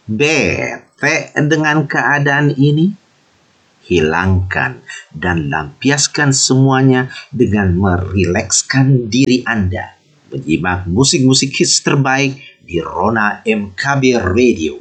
Bete dengan keadaan ini? Hilangkan dan lampiaskan semuanya dengan merilekskan diri Anda. Menyimak musik-musik hits terbaik di Rona MKB Radio.